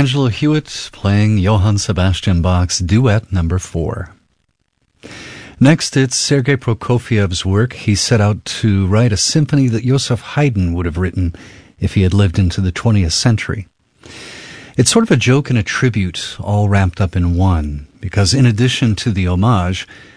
Angelo Hewitt playing Johann Sebastian Bach's Duet Number 4. Next, it's Sergei Prokofiev's work. He set out to write a symphony that Joseph Haydn would have written if he had lived into the 20th century. It's sort of a joke and a tribute, all wrapped up in one, because in addition to the homage,